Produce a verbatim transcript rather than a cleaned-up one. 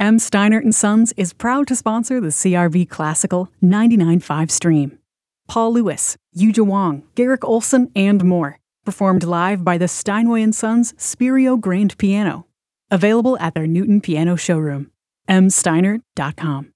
M. Steinert and Sons is proud to sponsor the C R V Classical ninety-nine point five stream. Paul Lewis, Yuja Wong, Garrick Olson, and more. Performed live by the Steinway and Sons Spirio Grand Piano. Available at their Newton Piano showroom. m steinert dot com.